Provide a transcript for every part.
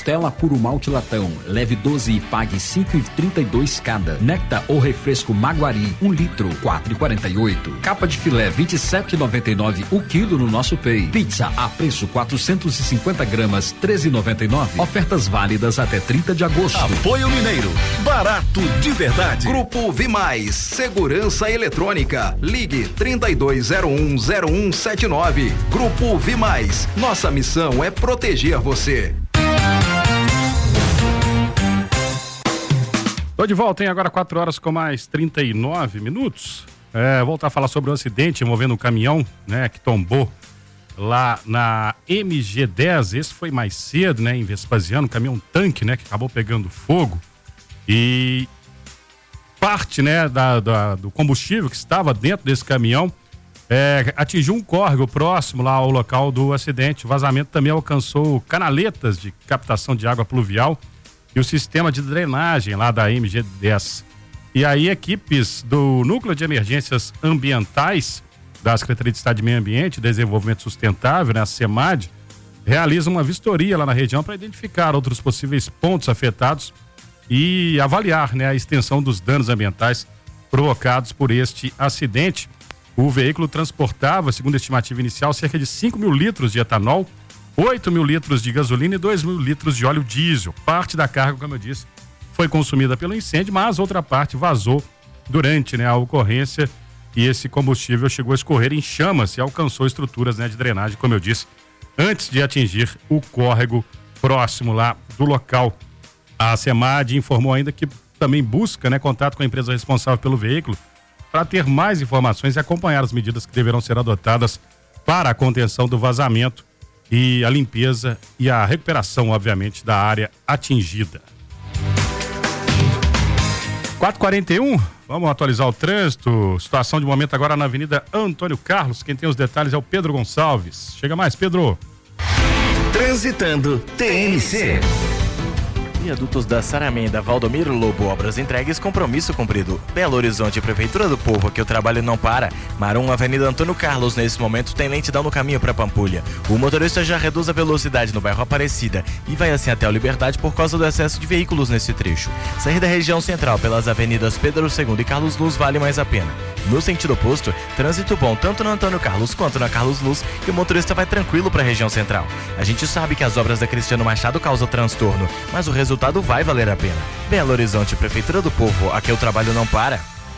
Costela puro malte latão, leve 12 e pague 5,32 cada. Nectar ou refresco Maguari, 1 litro, 4,48. Capa de filé, 27,99 o quilo no nosso Pay. Pizza a preço 450 gramas, 13,99. Ofertas válidas até 30 de agosto. Apoio Mineiro, barato de verdade. Grupo Vimais, segurança eletrônica. Ligue 32010179. Grupo Vimais, nossa missão é proteger você. Tô de volta, hein? Agora 4 horas com mais 39 minutos. Voltar a falar sobre um acidente envolvendo um caminhão, né? Que tombou lá na MG10. Esse foi mais cedo, né? Em Vespasiano, um caminhão tanque, né? Que acabou pegando fogo. E parte, né? Do combustível que estava dentro desse caminhão atingiu um córrego próximo lá ao local do acidente. O vazamento também alcançou canaletas de captação de água pluvial e o sistema de drenagem lá da MG10. E aí equipes do Núcleo de Emergências Ambientais da Secretaria de Estado de Meio Ambiente e Desenvolvimento Sustentável, né, a SEMAD, realizam uma vistoria lá na região para identificar outros possíveis pontos afetados e avaliar, né, a extensão dos danos ambientais provocados por este acidente. O veículo transportava, segundo a estimativa inicial, cerca de 5 mil litros de etanol, 8 mil litros de gasolina e 2 mil litros de óleo diesel. Parte da carga, como eu disse, foi consumida pelo incêndio, mas outra parte vazou durante, né, a ocorrência, e esse combustível chegou a escorrer em chamas e alcançou estruturas, né, de drenagem, como eu disse, antes de atingir o córrego próximo lá do local. A SEMAD informou ainda que também busca, né, contato com a empresa responsável pelo veículo para ter mais informações e acompanhar as medidas que deverão ser adotadas para a contenção do vazamento e a limpeza e a recuperação, obviamente, da área atingida. 4h41, vamos atualizar o trânsito. Situação de momento agora na Avenida Antônio Carlos. Quem tem os detalhes é o Pedro Gonçalves. Chega mais, Pedro. Transitando TNC. Viadutos da Saramenda, Valdomiro Lobo, obras entregues, compromisso cumprido. Belo Horizonte, Prefeitura do Povo, aqui o trabalho não para. Marum, Avenida Antônio Carlos, nesse momento tem lentidão no caminho para Pampulha. O motorista já reduz a velocidade no bairro Aparecida e vai assim até o Liberdade por causa do excesso de veículos nesse trecho. Sair da região central pelas avenidas Pedro II e Carlos Luz vale mais a pena. No sentido oposto, trânsito bom tanto no Antônio Carlos quanto na Carlos Luz e o motorista vai tranquilo para a região central. A gente sabe que as obras da Cristiano Machado causam transtorno, mas o resultado vai valer a pena. Belo Horizonte, Prefeitura do Povo, aqui o trabalho não para.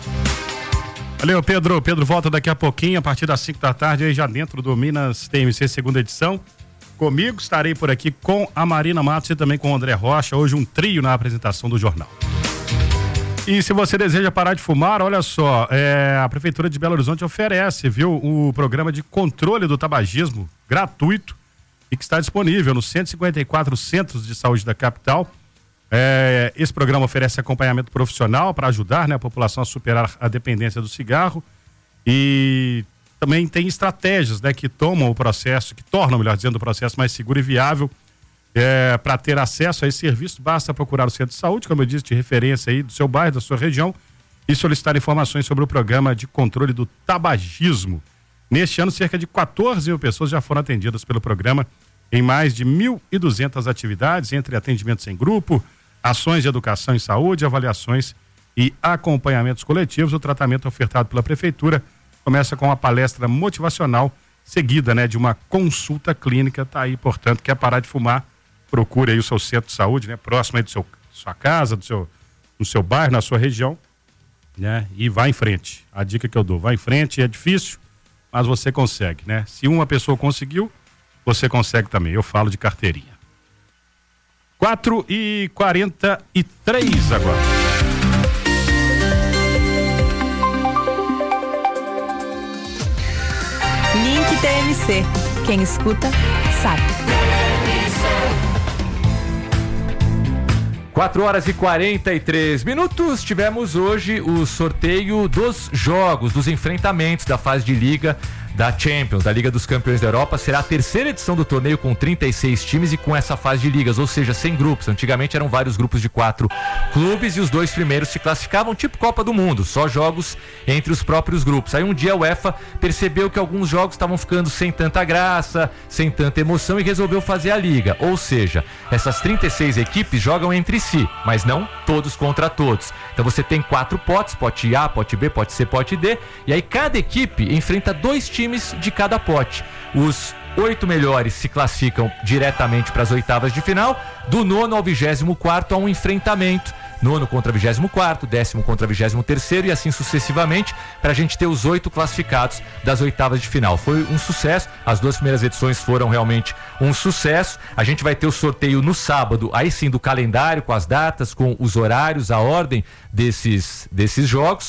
Valeu, Pedro. Pedro volta daqui a pouquinho, a partir das 5 da tarde, aí já dentro do Minas TMC segunda edição. Comigo estarei por aqui com a Marina Matos e também com o André Rocha, hoje um trio na apresentação do jornal. E se você deseja parar de fumar, olha só, a Prefeitura de Belo Horizonte oferece, viu, o programa de controle do tabagismo gratuito e que está disponível nos 154 centros de saúde da capital. Esse programa oferece acompanhamento profissional para ajudar, né, a população a superar a dependência do cigarro e também tem estratégias, né, que tornam, melhor dizendo, o processo mais seguro e viável. Para ter acesso a esse serviço, basta procurar o centro de saúde, como eu disse, de referência aí do seu bairro, da sua região, e solicitar informações sobre o programa de controle do tabagismo. Neste ano, cerca de 14 mil pessoas já foram atendidas pelo programa em mais de 1.200 atividades, entre atendimentos em grupo, ações de educação em saúde, avaliações e acompanhamentos coletivos. O tratamento ofertado pela Prefeitura começa com uma palestra motivacional, seguida, né, de uma consulta clínica. Tá aí, portanto, quer parar de fumar, procure aí o seu centro de saúde, né, próximo aí sua casa, no seu bairro, na sua região, né, e vá em frente. A dica que eu dou, vá em frente, é difícil, mas você consegue, né? Se uma pessoa conseguiu, você consegue também. Eu falo de carteirinha. 4h43 agora. Link TMC. Quem escuta, sabe. 4h43. Tivemos hoje o sorteio dos jogos, dos enfrentamentos da fase de liga da Champions, da Liga dos Campeões da Europa. Será a terceira edição do torneio com 36 times e com essa fase de ligas, ou seja, sem grupos. Antigamente eram vários grupos de 4 clubes e os 2 primeiros se classificavam, tipo Copa do Mundo, só jogos entre os próprios grupos. Aí um dia a UEFA percebeu que alguns jogos estavam ficando sem tanta graça, sem tanta emoção, e resolveu fazer a liga. Ou seja, essas 36 equipes jogam entre si, mas não todos contra todos. Então você tem 4 potes, pote A, pote B, pote C, pote D, e aí cada equipe enfrenta 2 times de cada pote. Os 8 melhores se classificam diretamente para as oitavas de final. Do 9º ao 24º há um enfrentamento. 9º contra 24º, 10º contra 23º e assim sucessivamente, para a gente ter os 8 classificados das oitavas de final. Foi um sucesso, as 2 primeiras edições foram realmente um sucesso. A gente vai ter o sorteio no sábado, aí sim, do calendário, com as datas, com os horários, a ordem desses jogos.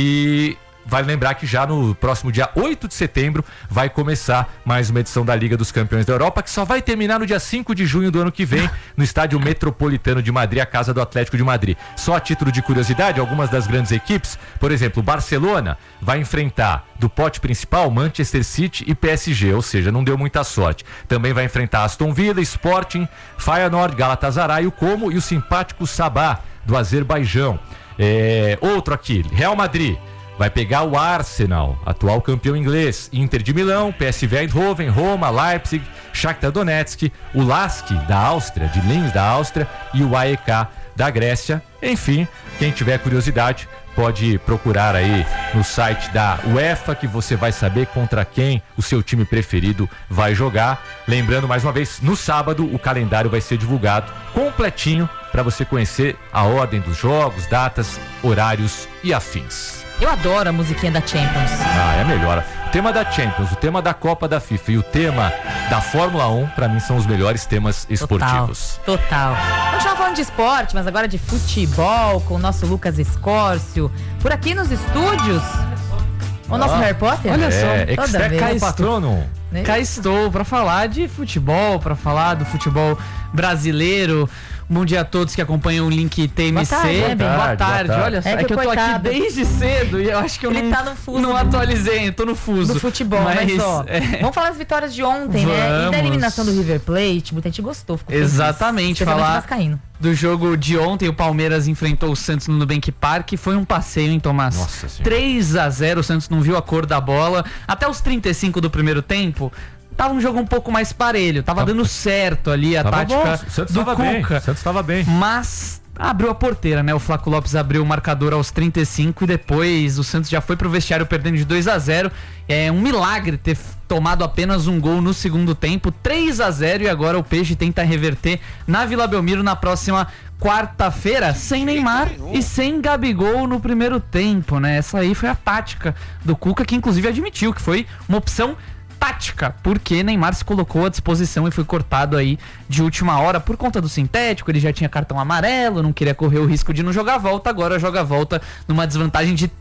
E vale lembrar que já no próximo dia 8 de setembro vai começar mais uma edição da Liga dos Campeões da Europa, que só vai terminar no dia 5 de junho do ano que vem, no Estádio Metropolitano de Madrid, a casa do Atlético de Madrid. Só a título de curiosidade, algumas das grandes equipes, por exemplo, o Barcelona vai enfrentar do pote principal Manchester City e PSG, ou seja, não deu muita sorte. Também vai enfrentar Aston Villa, Sporting, Feyenoord, Galatasaray, o Como e o simpático Sabah, do Azerbaijão. Outro aqui, Real Madrid vai pegar o Arsenal, atual campeão inglês, Inter de Milão, PSV Eindhoven, Roma, Leipzig, Shakhtar Donetsk, o LASK da Áustria, de Linz da Áustria, e o AEK da Grécia. Enfim, quem tiver curiosidade pode procurar aí no site da UEFA, que você vai saber contra quem o seu time preferido vai jogar. Lembrando mais uma vez, no sábado o calendário vai ser divulgado completinho para você conhecer a ordem dos jogos, datas, horários e afins. Eu adoro a musiquinha da Champions. É melhor. O tema da Champions, o tema da Copa da FIFA e o tema da Fórmula 1, pra mim, são os melhores temas esportivos. Total. Vamos estar falando de esporte, mas agora de futebol, com o nosso Lucas Escórcio. Por aqui nos estúdios, o nosso Harry Potter. Olha só, Exterca Patrono. Cá estou pra falar de futebol, pra falar do futebol brasileiro. Bom dia a todos que acompanham o Link TMC. Boa tarde. Olha só, é que eu tô aqui desde cedo e eu acho que eu tá no fuso, não atualizei, tô no fuso. Do futebol, mas ó, vamos falar das vitórias de ontem, né? E da eliminação do River Plate, muita gente gostou. Ficou exatamente, falar do jogo de ontem, o Palmeiras enfrentou o Santos no Nubank Park, foi um passeio, hein, Tomás? Nossa Senhora. 3-0, o Santos não viu a cor da bola. Até os 35 do primeiro tempo, tava um jogo um pouco mais parelho, tava dando certo ali a tática do Cuca. O Santos tava bem. Mas abriu a porteira, né? O Flaco Lopes abriu o marcador aos 35 e depois o Santos já foi pro vestiário perdendo de 2-0. É um milagre ter tomado apenas um gol no segundo tempo, 3-0, e agora o Peixe tenta reverter na Vila Belmiro na próxima quarta-feira, sem Neymar e sem Gabigol no primeiro tempo, né? Essa aí foi a tática do Cuca, que inclusive admitiu que foi uma opção tática, porque Neymar se colocou à disposição e foi cortado aí de última hora por conta do sintético. Ele já tinha cartão amarelo, não queria correr o risco de não jogar a volta, agora joga a volta numa desvantagem de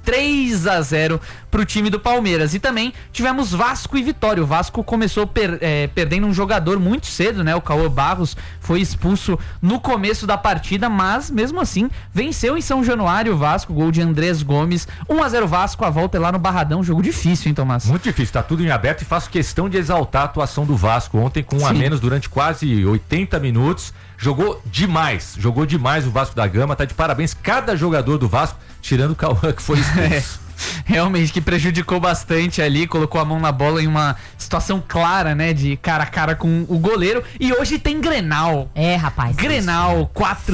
3-0 pro time do Palmeiras. E também tivemos Vasco e Vitória. O Vasco começou perdendo um jogador muito cedo, né? O Cauã Barros foi expulso no começo da partida, mas mesmo assim venceu em São Januário o Vasco, gol de Andrés Gomes. 1-0 Vasco, a volta é lá no Barradão, jogo difícil, hein, Tomás? Muito difícil, tá tudo em aberto, e faço questão de exaltar a atuação do Vasco ontem com um a menos durante quase 80 minutos. Jogou demais o Vasco da Gama, tá de parabéns cada jogador do Vasco, tirando o Cauã, que foi expulso. Realmente, que prejudicou bastante ali, colocou a mão na bola em uma situação clara, né, de cara a cara com o goleiro. E hoje tem Grenal. Rapaz. Grenal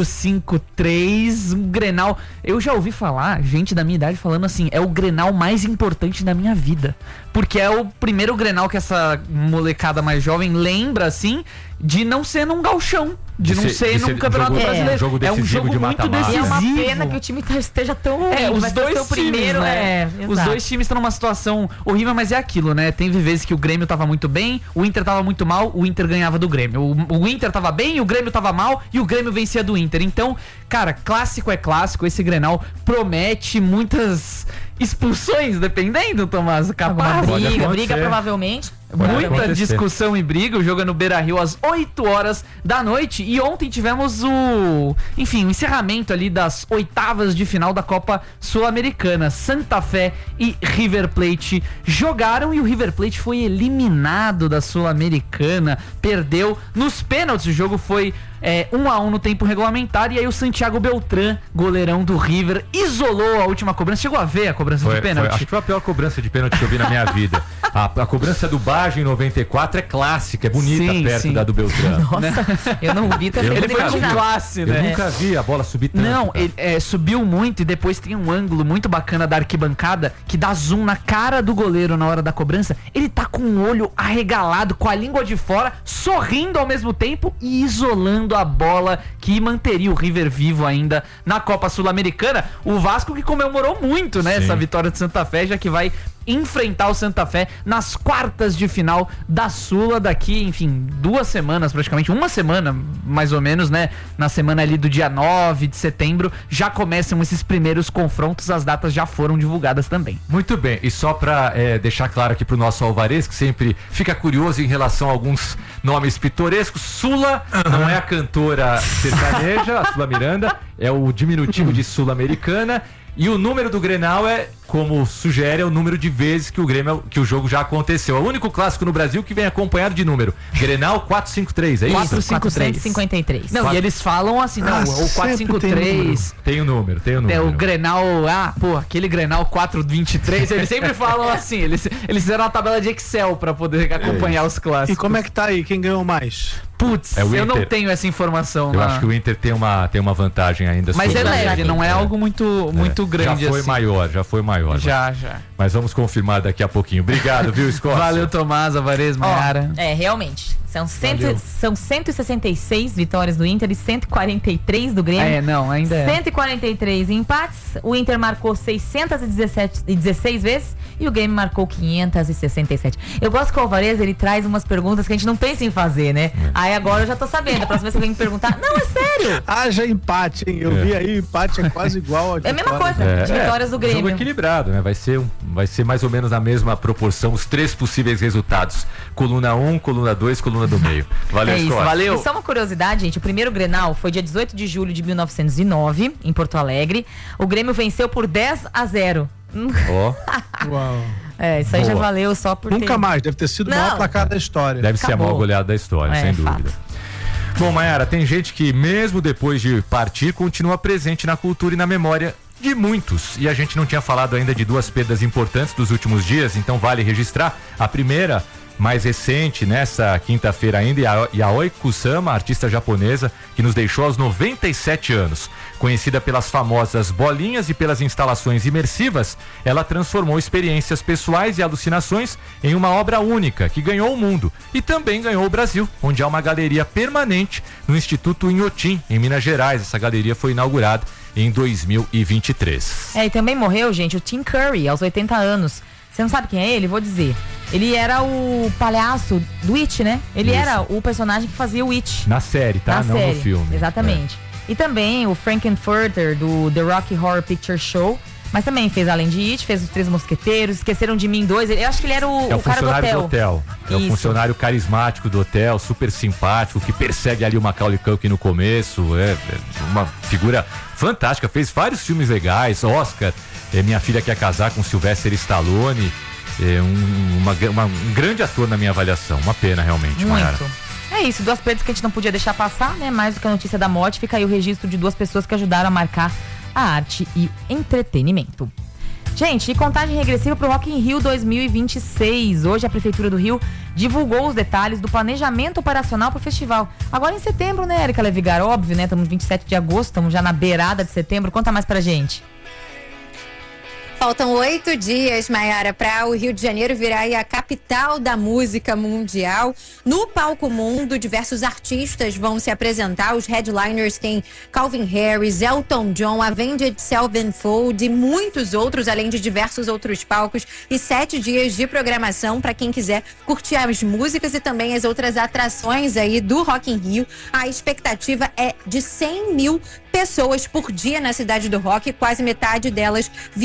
4-5-3, um Grenal. Eu já ouvi falar, gente da minha idade falando assim, é o Grenal mais importante da minha vida. Porque é o primeiro Grenal que essa molecada mais jovem lembra, assim, de não ser num gauchão. De não ser num campeonato brasileiro. É um jogo muito decisivo. E é uma pena que o time esteja tão ruim. Os dois primeiro, né? Os dois times estão numa situação horrível, mas é aquilo, né? Teve vezes que o Grêmio tava muito bem, o Inter tava muito mal, o Inter ganhava do Grêmio. O Inter tava bem, o Grêmio tava mal e o Grêmio vencia do Inter. Então, cara, clássico é clássico. Esse Grenal promete muitas expulsões, dependendo, Tomás. Capaz. Briga provavelmente. Muita discussão e briga. O jogo é no Beira-Rio às 8 horas da noite. E ontem tivemos o encerramento ali das oitavas de final da Copa Sul-Americana. Santa Fé e River Plate jogaram e o River Plate foi eliminado da Sul-Americana. Perdeu nos pênaltis. O jogo foi 1-1 no tempo regulamentar. E aí o Santiago Beltrán, goleirão do River, isolou a última cobrança. Chegou a ver a cobrança de pênalti? Acho que foi a pior cobrança de pênalti que eu vi na minha vida. A cobrança do Baggio em 94 é clássica, é bonita, perto da do Beltrán. Nossa, eu não vi também. Ele foi com classe, né? Eu nunca vi a bola subir tanto. Não, ele subiu muito e depois tem um ângulo muito bacana da arquibancada que dá zoom na cara do goleiro na hora da cobrança. Ele tá com o olho arregalado, com a língua de fora, sorrindo ao mesmo tempo e isolando a bola que manteria o River vivo ainda na Copa Sul-Americana. O Vasco que comemorou muito, né, essa vitória de Santa Fé, já que vai enfrentar o Santa Fé nas quartas de final da Sula daqui, 2 semanas, praticamente, uma semana mais ou menos, né? Na semana ali do dia 9 de setembro já começam esses primeiros confrontos, as datas já foram divulgadas também. Muito bem, e só pra deixar claro aqui pro nosso Alvarez, que sempre fica curioso em relação a alguns nomes pitorescos, Sula não é a cantora sertaneja, a Sula Miranda, é o diminutivo de Sul-Americana. E o número do Grenal como sugere, é o número de vezes que o jogo já aconteceu. É o único clássico no Brasil que vem acompanhado de número. Grenal 453, é isso? 453. Não, e eles falam assim, o 453... Tem o número. É o Grenal, aquele Grenal 423, eles sempre falam assim, eles fizeram uma tabela de Excel pra poder acompanhar os clássicos. E como é que tá aí? Quem ganhou mais? Putz, eu não tenho essa informação. Eu acho que o Inter tem uma vantagem ainda. Mas é leve, não é algo muito grande assim. Já foi maior. Já. Mas vamos confirmar daqui a pouquinho. Obrigado, viu, Scott? Valeu, Tomás, Alvarez, Maiara. Realmente. São 166 vitórias do Inter e 143 do Grêmio. Ainda é. 143 empates. O Inter marcou 616 vezes e o Grêmio marcou 567. Eu gosto que o Alvarez, ele traz umas perguntas que a gente não pensa em fazer, né? Aí agora eu já tô sabendo. A próxima vez que alguém me perguntar, não, é sério. Haja empate, hein? Eu vi aí, empate é quase igual ao de É a mesma coisa, de vitórias do Grêmio. Jogo equilibrado, né? Vai ser mais ou menos na mesma proporção os 3 possíveis resultados. Coluna 1, coluna 2, coluna do meio. Valeu, Scott. Valeu. E só uma curiosidade, gente, o primeiro Grenal foi dia 18 de julho de 1909, em Porto Alegre. O Grêmio venceu por 10-0. Uau. Isso aí já valeu só por Nunca mais, deve ter sido o maior placar da história. Deve ser a maior goleada da história, sem dúvida. Bom, Maiara, tem gente que mesmo depois de partir, continua presente na cultura e na memória de muitos. E a gente não tinha falado ainda de 2 perdas importantes dos últimos dias, então vale registrar. A primeira, mais recente, nessa quinta-feira ainda, Yaoi Kusama, artista japonesa, que nos deixou aos 97 anos. Conhecida pelas famosas bolinhas e pelas instalações imersivas, ela transformou experiências pessoais e alucinações em uma obra única, que ganhou o mundo e também ganhou o Brasil, onde há uma galeria permanente no Instituto Inhotim, em Minas Gerais. Essa galeria foi inaugurada em 2023. E também morreu, gente, o Tim Curry, aos 80 anos. Você não sabe quem é ele? Vou dizer. Ele era o palhaço do It, né? Ele era o personagem que fazia o It. Na série, tá? Não no filme. Exatamente. E também o Frankenfurter, do The Rocky Horror Picture Show. Mas também fez, além de It, fez Os Três Mosqueteiros, Esqueceram de Mim 2. Eu acho que ele era o cara do hotel. É o funcionário carismático do hotel, super simpático, que persegue ali o Macaulay Culkin no começo. É uma figura fantástica. Fez vários filmes legais, Oscar. Minha Filha Quer Casar com Sylvester Stallone. Um grande ator na minha avaliação. Uma pena, realmente, Maiara. É isso, 2 perdas que a gente não podia deixar passar, né? Mais do que a notícia da morte, fica aí o registro de 2 pessoas que ajudaram a marcar a arte e entretenimento. Gente, e contagem regressiva para o Rock in Rio 2026. Hoje a Prefeitura do Rio divulgou os detalhes do planejamento operacional para o festival. Agora em setembro, né, Érica Levigar? Óbvio, né? Estamos no 27 de agosto, estamos já na beirada de setembro. Conta mais pra gente. Faltam 8 dias, Maiara, para o Rio de Janeiro virar aí a capital da música mundial. No Palco Mundo, diversos artistas vão se apresentar. Os headliners têm Calvin Harris, Elton John, Avenged Sevenfold e muitos outros, além de diversos outros palcos. E 7 dias de programação para quem quiser curtir as músicas e também as outras atrações aí do Rock in Rio. A expectativa é de 100 mil pessoas por dia na cidade do rock, quase metade delas vindo de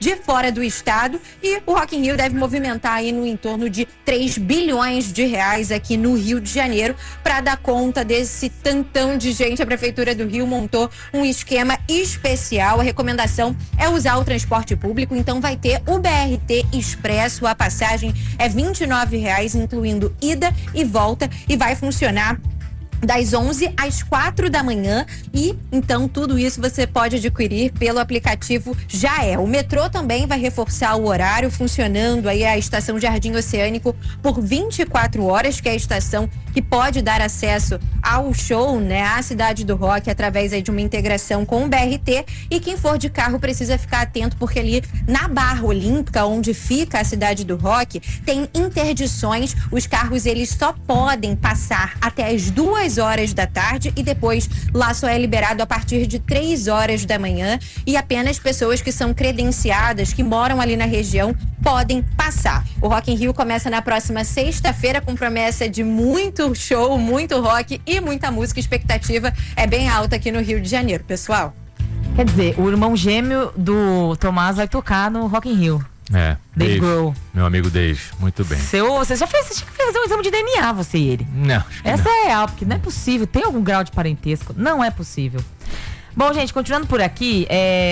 de fora do estado, e o Rock in Rio deve movimentar aí no entorno de 3 bilhões de reais aqui no Rio de Janeiro. Para dar conta desse tantão de gente, a Prefeitura do Rio montou um esquema especial. A recomendação é usar o transporte público, então vai ter o BRT Expresso, a passagem é R$ 29,00, incluindo ida e volta, e vai funcionar das 11 às 4 da manhã, e então tudo isso você pode adquirir pelo aplicativo Jaé. O metrô também vai reforçar o horário, funcionando aí a estação Jardim Oceânico por 24 horas, que é a estação que pode dar acesso ao show, né, à Cidade do Rock, através aí de uma integração com o BRT. E quem for de carro precisa ficar atento, porque ali na Barra Olímpica, onde fica a Cidade do Rock, tem interdições. Os carros, eles só podem passar até as 2 horas da tarde, e depois lá só é liberado a partir de 3 horas da manhã, e apenas pessoas que são credenciadas, que moram ali na região, podem passar. O Rock in Rio começa na próxima sexta-feira, com promessa de muito show, muito rock e muita música. A expectativa é bem alta aqui no Rio de Janeiro, pessoal. Quer dizer, o irmão gêmeo do Tomás vai tocar no Rock in Rio. Dave Grohl. Meu amigo Dave, muito bem. Você tinha que fazer um exame de DNA, você e ele. Não, essa é real, porque não é possível. Tem algum grau de parentesco? Não é possível. Bom, gente, continuando por aqui,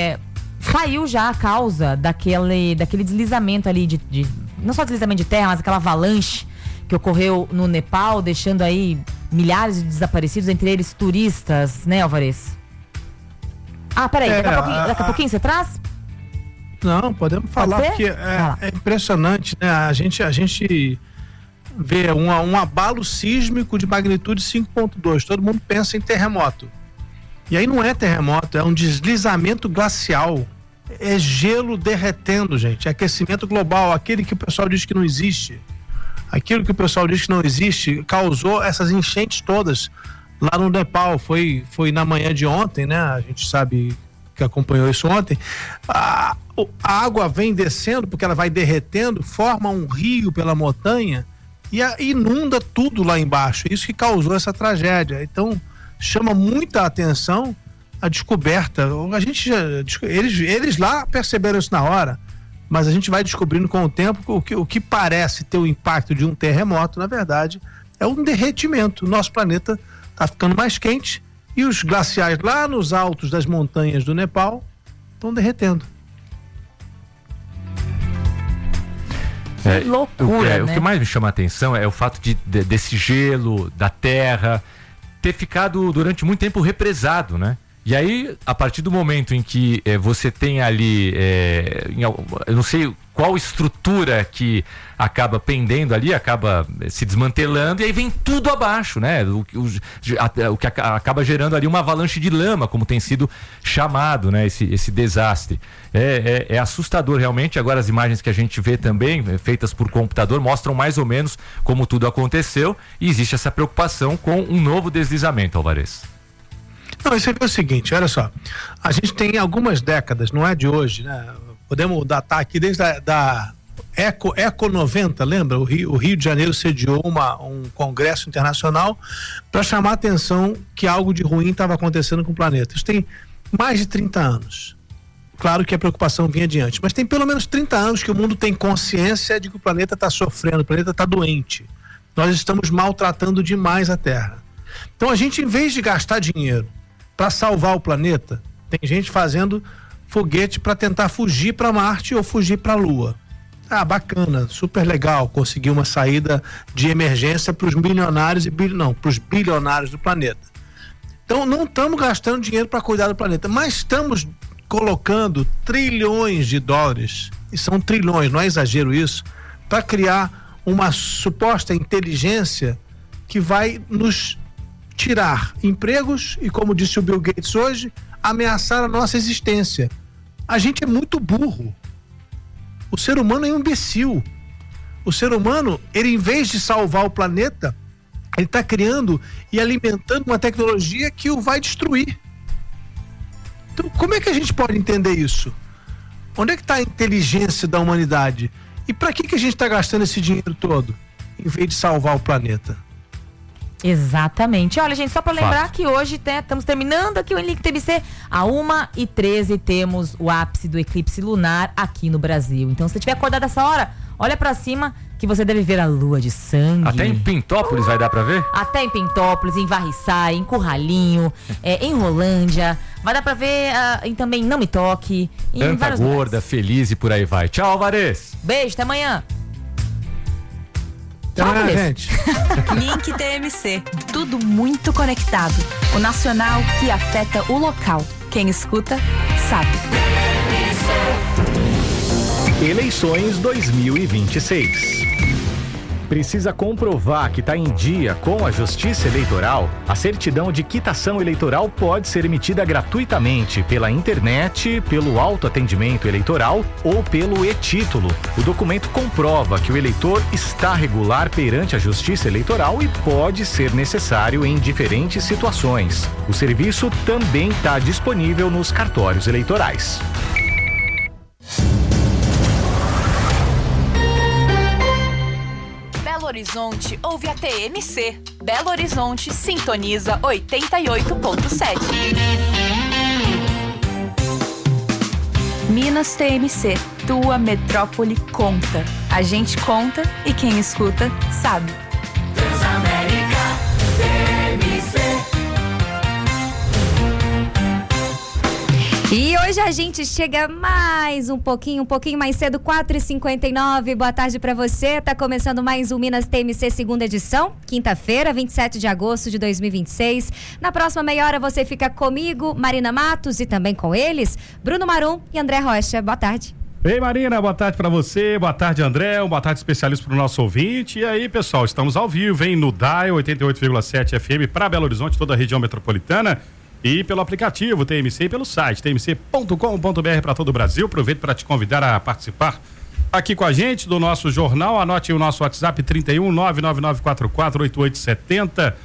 saiu já a causa daquele deslizamento ali não só deslizamento de terra, mas aquela avalanche que ocorreu no Nepal, deixando aí milhares de desaparecidos, entre eles turistas, né, Alvarez? Peraí, daqui a pouquinho você traz? Não, podemos falar, porque é impressionante, né? A gente vê um abalo sísmico de magnitude 5.2, todo mundo pensa em terremoto. E aí não é terremoto, é um deslizamento glacial. É gelo derretendo, gente. É aquecimento global, aquele que o pessoal diz que não existe. Aquilo que o pessoal diz que não existe causou essas enchentes todas lá no Nepal. Foi na manhã de ontem, né? A gente sabe que acompanhou isso ontem. A água vem descendo porque ela vai derretendo, forma um rio pela montanha e inunda tudo lá embaixo. Isso que causou essa tragédia. Então chama muita atenção a descoberta. Eles lá perceberam isso na hora, mas a gente vai descobrindo com o tempo o que parece ter o impacto de um terremoto, na verdade, é um derretimento. O nosso planeta está ficando mais quente e os glaciais lá nos altos das montanhas do Nepal estão derretendo. Que loucura, né? O que mais me chama a atenção é o fato desse gelo, da terra, ter ficado durante muito tempo represado, né? E aí, a partir do momento em que você tem ali, eu não sei qual estrutura que acaba pendendo ali, acaba se desmantelando, e aí vem tudo abaixo, né? O que acaba gerando ali uma avalanche de lama, como tem sido chamado, né? Esse desastre. É assustador realmente. Agora as imagens que a gente vê também, feitas por computador, mostram mais ou menos como tudo aconteceu, e existe essa preocupação com um novo deslizamento, Alvarez. Não, você vê o seguinte, olha só, a gente tem algumas décadas, não é de hoje, né? Podemos datar aqui desde da Eco 90, lembra? O Rio de Janeiro sediou um congresso internacional para chamar a atenção que algo de ruim estava acontecendo com o planeta. Isso tem mais de 30 anos. Claro que a preocupação vinha adiante, mas tem pelo menos 30 anos que o mundo tem consciência de que o planeta está sofrendo, o planeta está doente. Nós estamos maltratando demais a Terra. Então a gente, em vez de gastar dinheiro para salvar o planeta, tem gente fazendo foguete para tentar fugir para Marte ou fugir para a Lua. Bacana, super legal, conseguir uma saída de emergência para os milionários para os bilionários do planeta. Então não estamos gastando dinheiro para cuidar do planeta, mas estamos colocando trilhões de dólares, e são trilhões, não é exagero isso, para criar uma suposta inteligência que vai nos tirar empregos e, como disse o Bill Gates hoje, ameaçar a nossa existência. A gente é muito burro. O ser humano é um imbecil. O ser humano, ele, em vez de salvar o planeta, ele está criando e alimentando uma tecnologia que o vai destruir. Então, como é que a gente pode entender isso? Onde é que está a inteligência da humanidade? E para que a gente está gastando esse dinheiro todo, em vez de salvar o planeta? Exatamente. Olha, gente, só para lembrar que hoje estamos terminando aqui o Link TMC. À 1h13 temos o ápice do eclipse lunar aqui no Brasil. Então, se você estiver acordado essa hora, olha para cima que você deve ver a lua de sangue. Até em Pintópolis vai dar para ver? Até em Pintópolis, em Varriçai, em Curralinho, em Rolândia. Vai dar para ver também Não Me Toque. Tanta Gorda, Feliz e por aí vai. Tchau, Alvarez. Beijo, até amanhã. Tchau, gente. Link TMC. Tudo muito conectado. O nacional que afeta o local. Quem escuta, sabe. Eleições 2026. Precisa comprovar que está em dia com a Justiça Eleitoral? A certidão de quitação eleitoral pode ser emitida gratuitamente pela internet, pelo autoatendimento eleitoral ou pelo e-título. O documento comprova que o eleitor está regular perante a Justiça Eleitoral e pode ser necessário em diferentes situações. O serviço também está disponível nos cartórios eleitorais. Belo Horizonte ouve a TMC. Belo Horizonte sintoniza 88.7. Minas TMC, tua metrópole conta. A gente conta e quem escuta sabe. Transamérica TMC. E hoje a gente chega mais um pouquinho mais cedo, 4h59. Boa tarde pra você. Tá começando mais um Minas TMC segunda edição, quinta-feira, 27 de agosto de 2026. Na próxima meia hora você fica comigo, Marina Matos, e também com eles, Bruno Marum e André Rocha. Boa tarde. Ei, Marina, boa tarde pra você, boa tarde, André, boa tarde especialista pro nosso ouvinte. E aí, pessoal, estamos ao vivo, hein, no Dial 88,7 FM pra Belo Horizonte, toda a região metropolitana. E pelo aplicativo TMC e pelo site tmc.com.br para todo o Brasil. Aproveito para te convidar a participar aqui com a gente do nosso jornal. Anote o nosso WhatsApp 31 99944 8870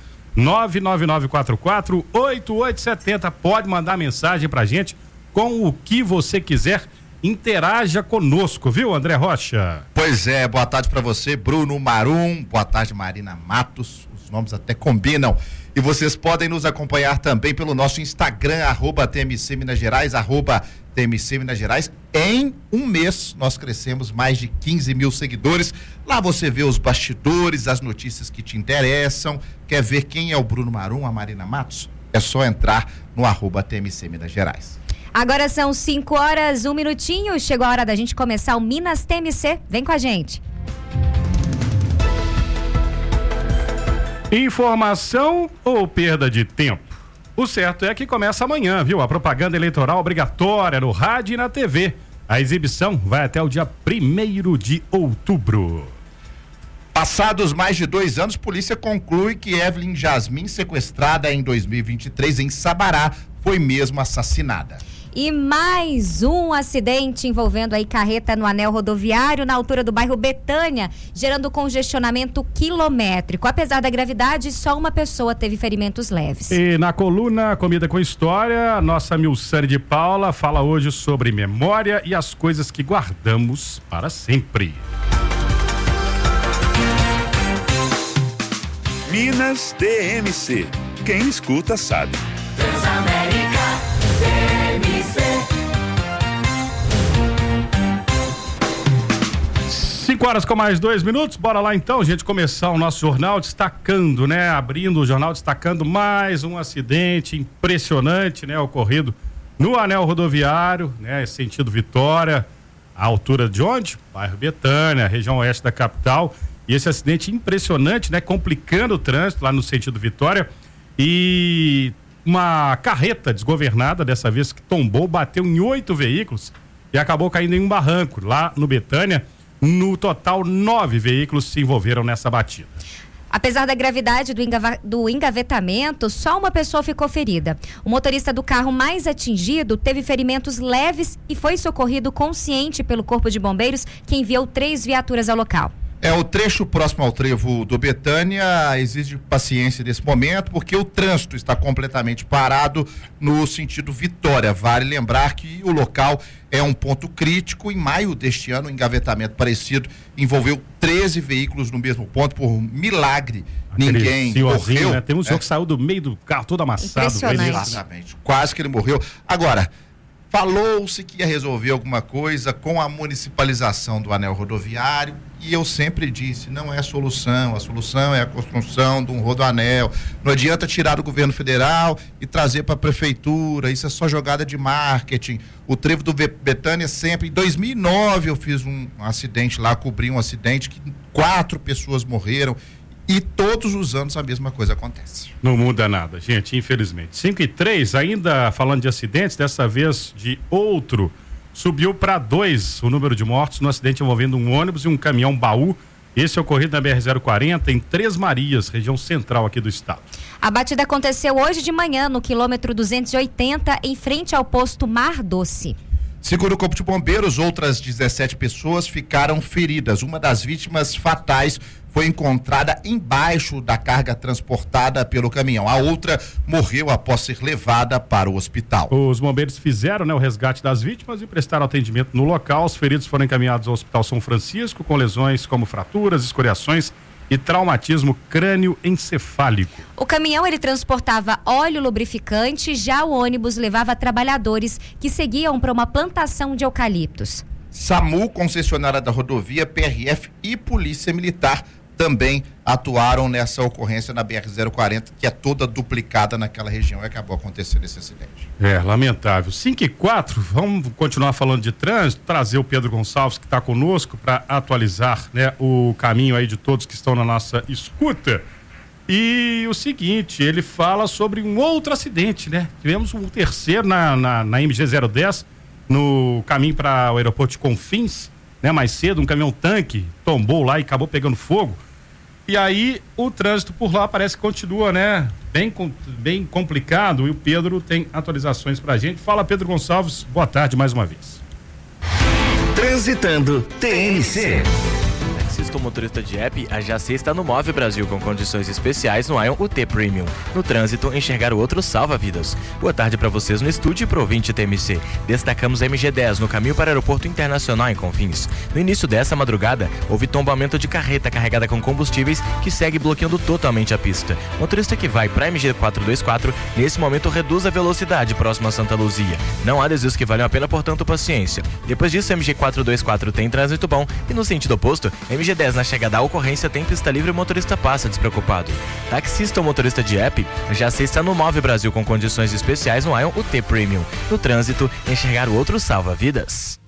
99944 8870. Pode mandar mensagem pra gente com o que você quiser. Interaja conosco, viu, André Rocha? Pois é, boa tarde para você, Bruno Marum. Boa tarde, Marina Matos. Os nomes até combinam. E vocês podem nos acompanhar também pelo nosso Instagram, @TMC Minas Gerais, @TMC Minas Gerais. Em um mês, nós crescemos mais de 15 mil seguidores. Lá você vê os bastidores, as notícias que te interessam. Quer ver quem é o Bruno Marum, a Marina Matos? É só entrar no @TMC Minas Gerais. Agora são 5h, 1 minutinho. Chegou a hora da gente começar o Minas TMC. Vem com a gente. Informação ou perda de tempo? O certo é que começa amanhã, viu? A propaganda eleitoral obrigatória no rádio e na TV. A exibição vai até o dia 1º de outubro. Passados mais de 2 anos, polícia conclui que Evelyn Jasmin, sequestrada em 2023 em Sabará, foi mesmo assassinada. E mais um acidente envolvendo aí carreta no anel rodoviário na altura do bairro Betânia, gerando congestionamento quilométrico. Apesar da gravidade, só uma pessoa teve ferimentos leves. E na coluna Comida com História, a nossa Milsane de Paula fala hoje sobre memória e as coisas que guardamos para sempre. Minas TMC. Quem escuta sabe. Transamérica TMC. 5h com mais 2 minutos, bora lá então, gente, começar o nosso jornal destacando, né? Abrindo o jornal destacando mais um acidente impressionante, né? Ocorrido no anel rodoviário, né? Sentido Vitória, a altura de onde? Bairro Betânia, região oeste da capital. E esse acidente impressionante, né? Complicando o trânsito lá no sentido Vitória. E uma carreta desgovernada, dessa vez que tombou, bateu em 8 veículos e acabou caindo em um barranco lá no Betânia. No total, 9 veículos se envolveram nessa batida. Apesar da gravidade do engavetamento, só uma pessoa ficou ferida. O motorista do carro mais atingido teve ferimentos leves e foi socorrido consciente pelo Corpo de Bombeiros, que enviou 3 viaturas ao local. O trecho próximo ao trevo do Betânia exige paciência nesse momento, porque o trânsito está completamente parado no sentido Vitória. Vale lembrar que o local é um ponto crítico. Em maio deste ano, um engavetamento parecido envolveu 13 veículos no mesmo ponto. Por milagre, ninguém morreu. Né? Tem um senhor que saiu do meio do carro todo amassado. Exatamente. Quase que ele morreu. Agora, falou-se que ia resolver alguma coisa com a municipalização do anel rodoviário, e eu sempre disse, não é a solução é a construção de um rodoanel. Não adianta tirar do governo federal e trazer para a prefeitura, isso é só jogada de marketing. O trevo do Betânia sempre, em 2009 eu fiz um acidente lá, cobri um acidente que 4 pessoas morreram. E todos os anos a mesma coisa acontece. Não muda nada, gente, infelizmente. 5:03, ainda falando de acidentes, dessa vez de outro, subiu para 2 o número de mortos no acidente envolvendo um ônibus e um caminhão baú. Esse ocorrido na BR-040, em Três Marias, região central aqui do estado. A batida aconteceu hoje de manhã, no quilômetro 280, em frente ao posto Mar Doce. Segundo o Corpo de Bombeiros, outras 17 pessoas ficaram feridas. Uma das vítimas fatais foi encontrada embaixo da carga transportada pelo caminhão. A outra morreu após ser levada para o hospital. Os bombeiros fizeram, o resgate das vítimas e prestaram atendimento no local. Os feridos foram encaminhados ao Hospital São Francisco com lesões como fraturas, escoriações e traumatismo crânioencefálico. O caminhão ele transportava óleo lubrificante, já o ônibus levava trabalhadores que seguiam para uma plantação de eucaliptos. SAMU, concessionária da rodovia, PRF e Polícia Militar também atuaram nessa ocorrência na BR-040, que é toda duplicada naquela região, e acabou acontecendo esse acidente. Lamentável. 5:04, vamos continuar falando de trânsito, trazer o Pedro Gonçalves, que está conosco, para atualizar, o caminho aí de todos que estão na nossa escuta. E o seguinte, ele fala sobre um outro acidente, Tivemos um terceiro na MG-010, no caminho para o aeroporto de Confins, mais cedo, um caminhão-tanque tombou lá e acabou pegando fogo. E aí o trânsito por lá parece que continua, bem complicado, e o Pedro tem atualizações pra gente. Fala, Pedro Gonçalves, boa tarde mais uma vez. Transitando TMC. Taxista ou motorista de app, a Jacê está no Move Brasil com condições especiais no Ion UT Premium. No trânsito, enxergar o outro salva vidas. Boa tarde para vocês no estúdio e pro ouvinte TMC. Destacamos a MG10 no caminho para o Aeroporto Internacional em Confins. No início dessa madrugada, houve tombamento de carreta carregada com combustíveis que segue bloqueando totalmente a pista. Motorista que vai para a MG424, nesse momento reduz a velocidade próximo a Santa Luzia. Não há desvios que valham a pena, portanto, paciência. Depois disso, a MG424 tem trânsito bom e no sentido oposto, MG10 na chegada à ocorrência tem pista livre e o motorista passa despreocupado. Taxista ou motorista de app, já se está no Move Brasil com condições especiais no Ion UT Premium. No trânsito, enxergar o outro salva vidas.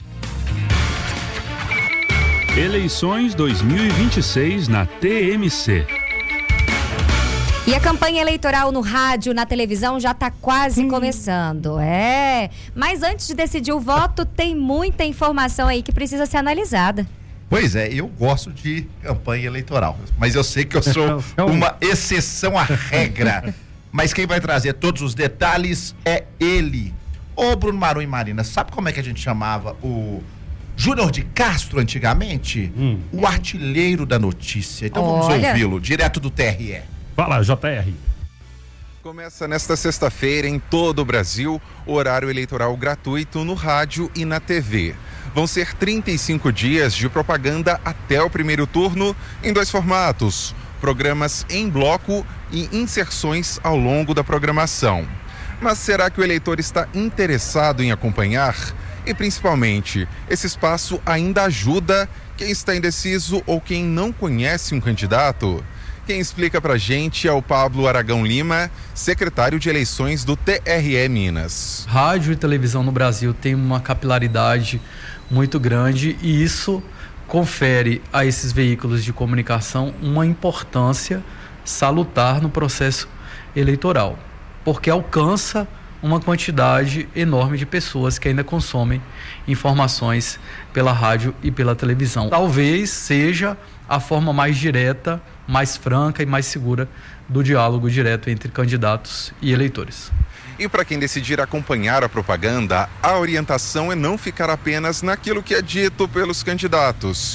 Eleições 2026 na TMC. E a campanha eleitoral no rádio, na televisão já está quase começando. Mas antes de decidir o voto, tem muita informação aí que precisa ser analisada. Pois é, eu gosto de campanha eleitoral, mas eu sei que eu sou uma exceção à regra. Mas quem vai trazer todos os detalhes é ele. Ô Bruno Marum e Marina, sabe como é que a gente chamava o Júnior de Castro antigamente? O artilheiro da notícia. Então vamos ouvi-lo, direto do TRE. Fala, JR. Começa nesta sexta-feira em todo o Brasil, horário eleitoral gratuito no rádio e na TV. Vão ser 35 dias de propaganda até o primeiro turno em 2 formatos, programas em bloco e inserções ao longo da programação. Mas será que o eleitor está interessado em acompanhar? E principalmente, esse espaço ainda ajuda quem está indeciso ou quem não conhece um candidato? Quem explica pra gente é o Pablo Aragão Lima, secretário de eleições do TRE Minas. Rádio e televisão no Brasil tem uma capilaridade muito grande e isso confere a esses veículos de comunicação uma importância salutar no processo eleitoral, porque alcança uma quantidade enorme de pessoas que ainda consomem informações pela rádio e pela televisão. Talvez seja a forma mais direta, mais franca e mais segura do diálogo direto entre candidatos e eleitores. E para quem decidir acompanhar a propaganda, a orientação é não ficar apenas naquilo que é dito pelos candidatos.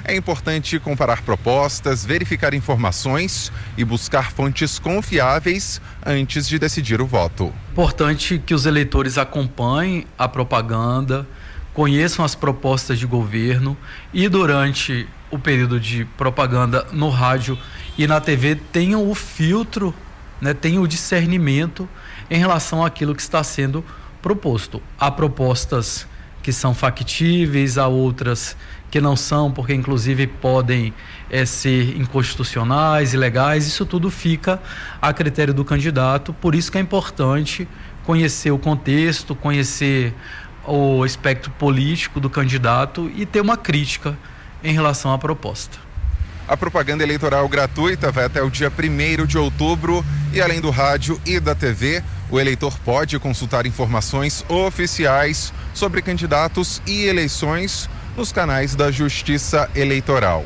É importante comparar propostas, verificar informações e buscar fontes confiáveis antes de decidir o voto. Importante que os eleitores acompanhem a propaganda, conheçam as propostas de governo e durante o período de propaganda no rádio e na TV tenham o filtro, né, tenham o discernimento em relação àquilo que está sendo proposto. Há propostas que são factíveis, há outras que não são, porque inclusive podem ser inconstitucionais, ilegais. Isso tudo fica a critério do candidato, por isso que é importante conhecer o contexto, conhecer o espectro político do candidato e ter uma crítica em relação à proposta. A propaganda eleitoral gratuita vai até o dia 1º de outubro e além do rádio e da TV, o eleitor pode consultar informações oficiais sobre candidatos e eleições nos canais da Justiça Eleitoral.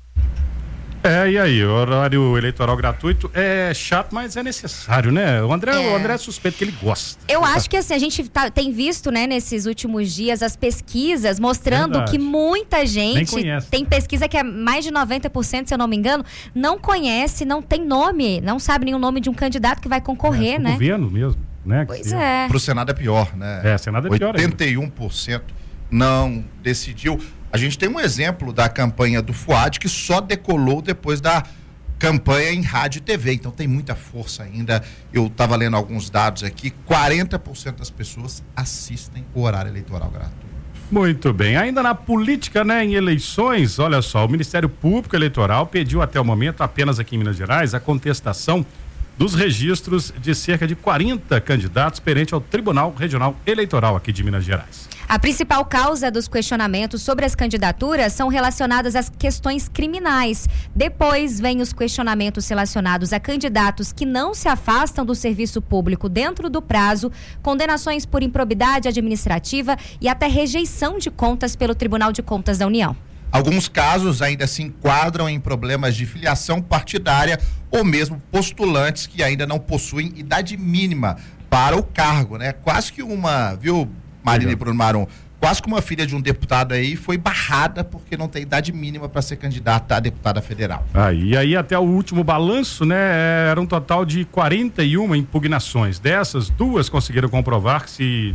E aí, o horário eleitoral gratuito é chato, mas é necessário, né? O André é suspeito que ele gosta. Eu acho que assim, a gente tem visto, né, nesses últimos dias as pesquisas mostrando que muita gente, tem pesquisa que é mais de 90%, se eu não me engano, não conhece, não tem nome, não sabe nenhum nome de um candidato que vai concorrer, né? Governo mesmo, né? Pois é. Pro Senado é pior, né? Senado é pior. 81% não decidiu. A gente tem um exemplo da campanha do Fuad que só decolou depois da campanha em rádio e TV, então tem muita força ainda. Eu estava lendo alguns dados aqui, 40% das pessoas assistem o horário eleitoral gratuito. Muito bem, ainda na política, né, em eleições, olha só, o Ministério Público Eleitoral pediu até o momento, apenas aqui em Minas Gerais, a contestação dos registros de cerca de 40 candidatos perante ao Tribunal Regional Eleitoral aqui de Minas Gerais. A principal causa dos questionamentos sobre as candidaturas são relacionadas às questões criminais. Depois vem os questionamentos relacionados a candidatos que não se afastam do serviço público dentro do prazo, condenações por improbidade administrativa e até rejeição de contas pelo Tribunal de Contas da União. Alguns casos ainda se enquadram em problemas de filiação partidária ou mesmo postulantes que ainda não possuem idade mínima para o cargo, né? Quase que uma, viu, Marina e Bruno Marum, quase que uma filha de um deputado aí foi barrada porque não tem idade mínima para ser candidata a deputada federal. E aí até o último balanço, né, era um total de 41 impugnações. Dessas, 2 conseguiram comprovar que se